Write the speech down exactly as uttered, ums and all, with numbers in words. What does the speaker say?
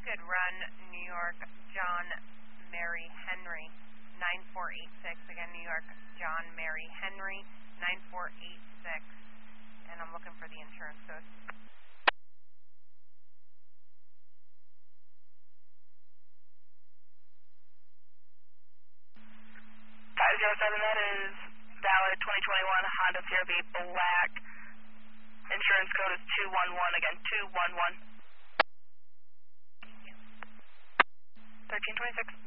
Good run, New York, John Mary Henry, nine four eight six. Again, New York, John Mary Henry, nine four eight six. And I'm looking for the insurance code. five zero seven, that is valid, twenty twenty-one Honda C R V black. Insurance code is two one one, again, two one one. thirteen twenty-six.